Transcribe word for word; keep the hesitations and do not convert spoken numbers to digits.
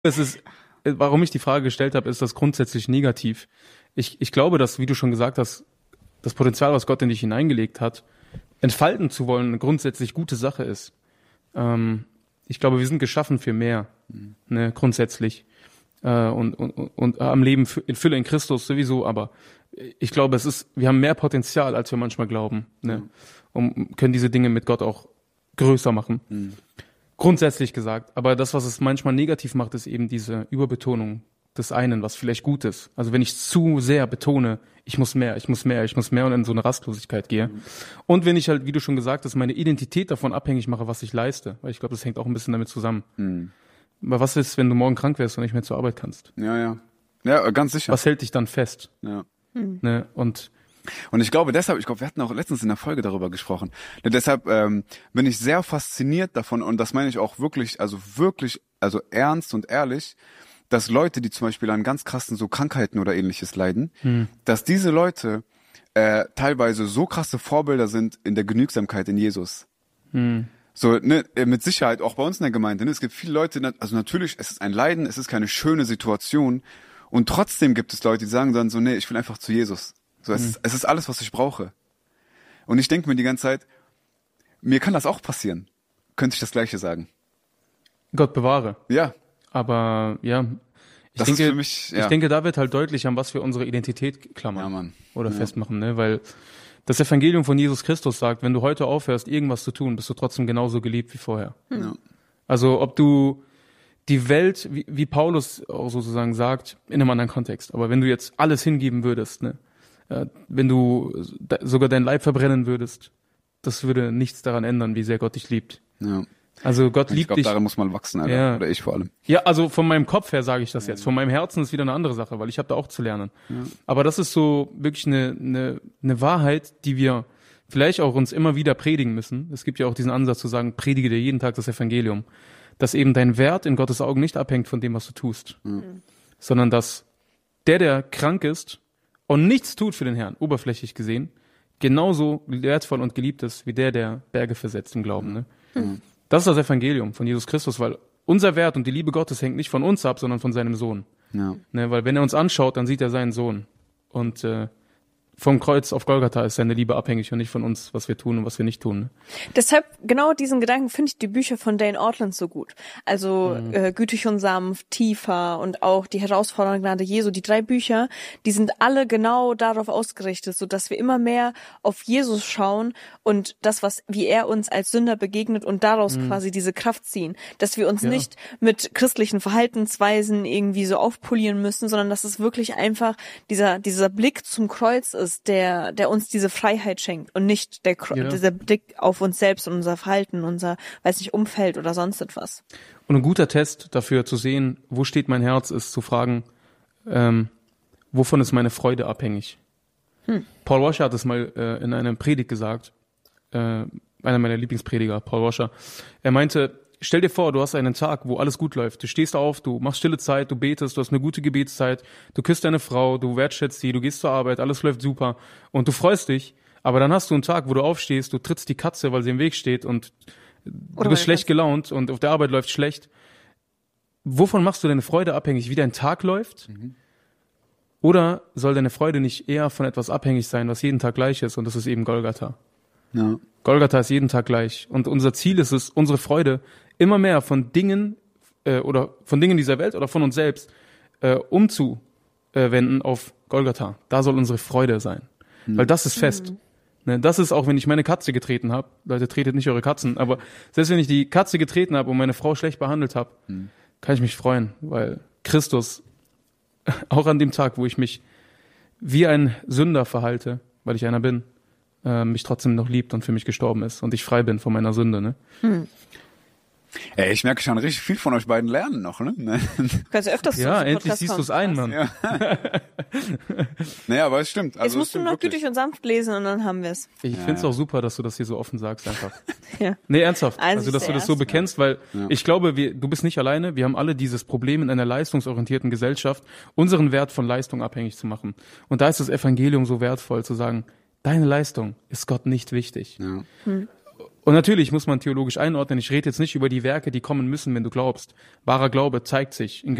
Es ist, warum ich die Frage gestellt habe, ist das grundsätzlich negativ. Ich, ich glaube, dass, wie du schon gesagt hast, das Potenzial, was Gott in dich hineingelegt hat, entfalten zu wollen, eine grundsätzlich gute Sache ist. Ähm, ich glaube, wir sind geschaffen für mehr, mhm. ne, grundsätzlich. Äh, und, und, und am Leben in Fülle in Christus sowieso, aber ich glaube, es ist, wir haben mehr Potenzial, als wir manchmal glauben, ne, mhm. und können diese Dinge mit Gott auch größer machen. Mhm. Grundsätzlich gesagt. Aber das, was es manchmal negativ macht, ist eben diese Überbetonung des einen, was vielleicht gut ist. Also wenn ich zu sehr betone, ich muss mehr, ich muss mehr, ich muss mehr und in so eine Rastlosigkeit gehe. Mhm. Und wenn ich halt, wie du schon gesagt hast, meine Identität davon abhängig mache, was ich leiste. Weil ich glaube, das hängt auch ein bisschen damit zusammen. Mhm. Aber was ist, wenn du morgen krank wärst und nicht mehr zur Arbeit kannst? Ja, ja. Ja, ganz sicher. Was hält dich dann fest? Ja. Mhm. Ne? Und Und ich glaube deshalb, ich glaube, wir hatten auch letztens in der Folge darüber gesprochen. Ja, deshalb ähm, bin ich sehr fasziniert davon, und das meine ich auch wirklich, also wirklich, also ernst und ehrlich, dass Leute, die zum Beispiel an ganz krassen so Krankheiten oder ähnliches leiden, hm. dass diese Leute äh, teilweise so krasse Vorbilder sind in der Genügsamkeit in Jesus. Hm. So, ne, mit Sicherheit auch bei uns in der Gemeinde. Ne? Es gibt viele Leute, also natürlich, es ist ein Leiden, es ist keine schöne Situation, und trotzdem gibt es Leute, die sagen dann so, nee, ich will einfach zu Jesus. So, es, mhm. ist, es ist alles, was ich brauche. Und ich denke mir die ganze Zeit, mir kann das auch passieren. Könnte ich das Gleiche sagen. Gott bewahre. Ja. Aber ja, ich das denke, ist für mich, ja. ich denke, da wird halt deutlich, an was wir unsere Identität klammern. Ja, Mann. Oder ja. festmachen, ne? Weil das Evangelium von Jesus Christus sagt, wenn du heute aufhörst, irgendwas zu tun, bist du trotzdem genauso geliebt wie vorher. Mhm. Ja. Also ob du die Welt, wie, wie Paulus auch sozusagen sagt, in einem anderen Kontext, aber wenn du jetzt alles hingeben würdest, ne? Wenn du sogar dein Leib verbrennen würdest, das würde nichts daran ändern, wie sehr Gott dich liebt. Ja. Also Gott ich liebt glaub, dich. Daran muss man wachsen, Alter. Ja. Oder ich vor allem. Ja, also von meinem Kopf her sage ich das jetzt. Von meinem Herzen ist wieder eine andere Sache, weil ich habe da auch zu lernen. Ja. Aber das ist so wirklich eine, eine, eine Wahrheit, die wir vielleicht auch uns immer wieder predigen müssen. Es gibt ja auch diesen Ansatz zu sagen, predige dir jeden Tag das Evangelium. Dass eben dein Wert in Gottes Augen nicht abhängt von dem, was du tust. Mhm. Sondern dass der, der krank ist und nichts tut für den Herrn, oberflächlich gesehen, genauso wertvoll und geliebt ist, wie der, der Berge versetzt im Glauben. Ne? Mhm. Das ist das Evangelium von Jesus Christus, weil unser Wert und die Liebe Gottes hängt nicht von uns ab, sondern von seinem Sohn. Ja. Ne? Weil wenn er uns anschaut, dann sieht er seinen Sohn. Und äh, vom Kreuz auf Golgatha ist seine Liebe abhängig und nicht von uns, was wir tun und was wir nicht tun. Ne? Deshalb, genau diesen Gedanken finde ich die Bücher von Dane Ortland so gut. Also mhm. äh, Gütig und sanft, Tiefer und auch die herausfordernde Gnade Jesu. Die drei Bücher, die sind alle genau darauf ausgerichtet, so dass wir immer mehr auf Jesus schauen und das, was wie er uns als Sünder begegnet und daraus mhm. quasi diese Kraft ziehen. Dass wir uns ja. nicht mit christlichen Verhaltensweisen irgendwie so aufpolieren müssen, sondern dass es wirklich einfach dieser dieser Blick zum Kreuz ist, der der uns diese Freiheit schenkt und nicht der ja. dieser Blick auf uns selbst und unser Verhalten, unser, weiß nicht, Umfeld oder sonst etwas. Und ein guter Test dafür zu sehen, wo steht mein Herz, ist zu fragen, ähm, wovon ist meine Freude abhängig? Hm. Paul Washer hat es mal äh, in einer Predigt gesagt, äh, einer meiner Lieblingsprediger, Paul Washer. Er meinte, stell dir vor, du hast einen Tag, wo alles gut läuft. Du stehst auf, du machst stille Zeit, du betest, du hast eine gute Gebetszeit, du küsst deine Frau, du wertschätzt sie, du gehst zur Arbeit, alles läuft super und du freust dich. Aber dann hast du einen Tag, wo du aufstehst, du trittst die Katze, weil sie im Weg steht und du bist schlecht gelaunt und auf der Arbeit läuft schlecht. Wovon machst du deine Freude abhängig? Wie dein Tag läuft? Mhm. Oder soll deine Freude nicht eher von etwas abhängig sein, was jeden Tag gleich ist? Und das ist eben Golgatha. Ja. Golgatha ist jeden Tag gleich. Und unser Ziel ist es, unsere Freude immer mehr von Dingen äh, oder von Dingen dieser Welt oder von uns selbst äh, umzuwenden auf Golgatha. Da soll unsere Freude sein. Mhm. Weil das ist fest. Mhm. Ne, das ist auch, wenn ich meine Katze getreten habe. Leute, tretet nicht eure Katzen. Aber selbst wenn ich die Katze getreten habe und meine Frau schlecht behandelt habe, mhm. kann ich mich freuen. Weil Christus, auch an dem Tag, wo ich mich wie ein Sünder verhalte, weil ich einer bin, äh, mich trotzdem noch liebt und für mich gestorben ist und ich frei bin von meiner Sünde. Ne? Hm. Ey, ich merke schon richtig viel von euch beiden lernen noch, ne? Kannst du öfters ja, endlich siehst du es ein, Mann. Ja. Naja, aber es stimmt. Also Jetzt musst du noch wirklich gütig und sanft lesen und dann haben wir es. Ich ja, find's ja. auch super, dass du das hier so offen sagst einfach. ja. Nee, ernsthaft. Also, also dass du das so bekennst, weil ja. ich glaube, wir, du bist nicht alleine. Wir haben alle dieses Problem in einer leistungsorientierten Gesellschaft, unseren Wert von Leistung abhängig zu machen. Und da ist das Evangelium so wertvoll, zu sagen, deine Leistung ist Gott nicht wichtig. Ja. Hm. Und natürlich muss man theologisch einordnen. Ich rede jetzt nicht über die Werke, die kommen müssen, wenn du glaubst. Wahrer Glaube zeigt sich in